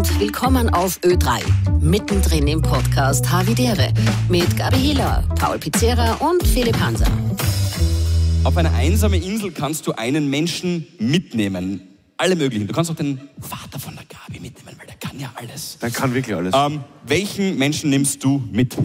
und willkommen auf Ö3. Mittendrin im Podcast Havidere mit Gabi Hiller, Paul Pizzera und Philipp Hanser. Auf eine einsame Insel kannst du einen Menschen mitnehmen. Alle möglichen. Du kannst auch den Vater von der Gabi mitnehmen, weil der kann ja alles. Der kann wirklich alles. Welchen Menschen nimmst du mit?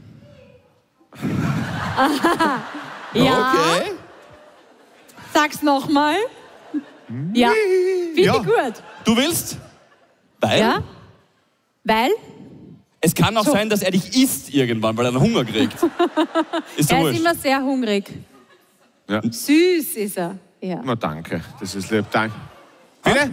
Ja. Okay. Sag's nochmal. Ja. Finde Ja. ich gut. Du willst? Weil? Ja. Weil? Es kann auch So. sein, dass er dich isst irgendwann, weil er dann Hunger kriegt. Ist doch Er ist wurscht. immer sehr hungrig. Ja. Süß ist er. Ja. Na, danke. Das ist lieb. Danke. Bitte?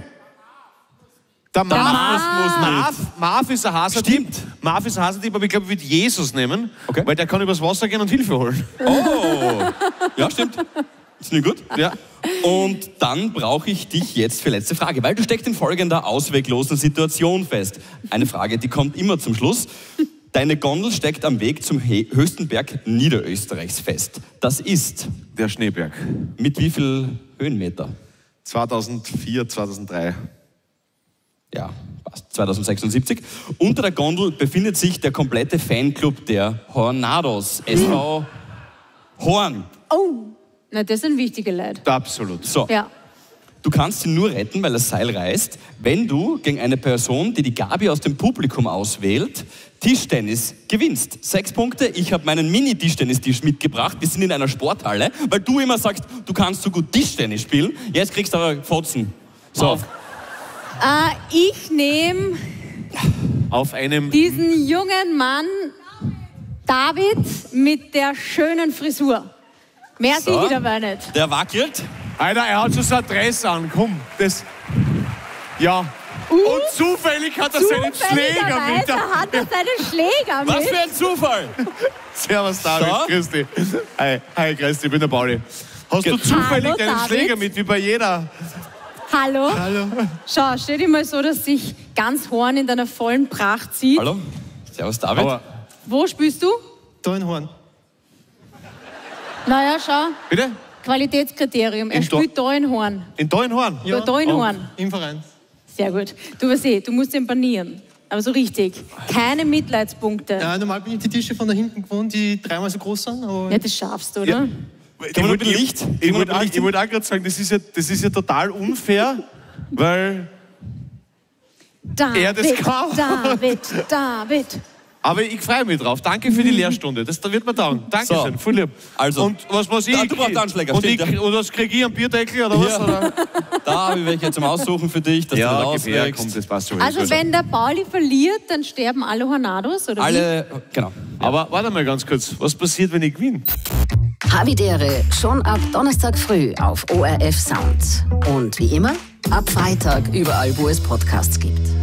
Der Marv Marv ist ein Hasertyp. Stimmt. Marv ist ein Hasertyp, aber ich glaube, ich würde Jesus nehmen, Okay. weil der kann übers Wasser gehen und Hilfe holen. Oh, ja, stimmt. Ist nicht gut? Ja. Und dann brauche ich dich jetzt für letzte Frage, weil du steckst in folgender ausweglosen Situation fest. Eine Frage, die kommt immer zum Schluss. Deine Gondel steckt am Weg zum höchsten Berg Niederösterreichs fest. Das ist Der Schneeberg. mit wie viel Höhenmeter? 2004, 2003. Ja, passt. 2076. Unter der Gondel befindet sich der komplette Fanclub der Hornados. SV Horn. Oh. Na, das sind wichtige Leute. Absolut. So. Ja. Du kannst sie nur retten, weil das Seil reißt, wenn du gegen eine Person, die die Gabi aus dem Publikum auswählt, Tischtennis gewinnst. 6 Punkte. Ich habe meinen Mini-Tischtennistisch mitgebracht. Wir sind in einer Sporthalle, weil du immer sagst, du kannst so gut Tischtennis spielen. Jetzt kriegst du aber Fotzen. So. Ich nehme Auf einem... diesen jungen Mann, David, mit der schönen Frisur. Mehr So. sehe ich dabei nicht. Der wackelt. Alter, er hat schon so ein Dress an. Komm, das... Ja. Und zufällig hat er seinen Schläger mit. Zufälligerweise hat er seinen Schläger Was mit. für ein Zufall. Servus, David. So. Grüß dich. Hi, grüß dich, ich bin der Pauli. Hast du zufällig Hallo, deinen David. Schläger mit, wie bei jeder? Hallo? Hallo. Schau, stell dir mal so, dass sich ganz Horn in deiner vollen Pracht sieht. Hallo. Servus, David. Aber, Wo spielst du? Da in Horn. Naja, schau, bitte? Qualitätskriterium. Er In spielt da in Horn. In Dornhorn? Ja. Da in Horn. Im Verein. Sehr gut. Du weißt du musst ihn banieren. Aber so richtig. Keine Mitleidspunkte. Ja, Ja, normal bin ich die Tische von da hinten gewohnt, die 3-mal so groß sind. Aber das schaffst du, oder? Ja. Gib mir ein bisschen Licht. Ich wollte auch gerade sagen, das ist ja total unfair, weil... David, Er das kann. David. Aber ich freue mich drauf. Danke für die Lehrstunde. Da wird mir taugen. Dankeschön, So. voll lieb. Also, und was ich... du brauchst Anschläger, Und stimmt, ja. was kriege ich, einen Bierdeckel oder was? Ja. Oder? Da habe ich welche zum Aussuchen für dich, dass du Ja, das gib her, auswägst. komm, das passt schon. Also wenn der Pauli verliert, dann sterben alle Hornados, oder Alle, genau. Aber warte mal ganz kurz. Was passiert, wenn ich gewinne? Havidere schon ab Donnerstag früh auf ORF Sound. Und wie immer, ab Freitag überall, wo es Podcasts gibt.